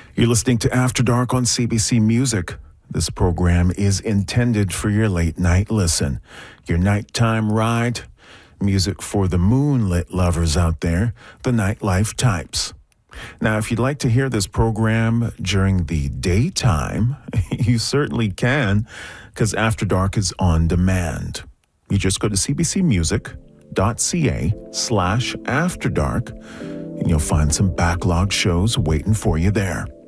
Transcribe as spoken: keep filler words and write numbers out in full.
You're listening to After Dark on C B C Music. This program is intended for your late night listen, your nighttime ride, music for the moonlit lovers out there, the nightlife types. Now, if you'd like to hear this program during the daytime, you certainly can, because After Dark is on demand. You just go to cbcmusic.ca slash After Dark, and you'll find some backlog shows waiting for you there.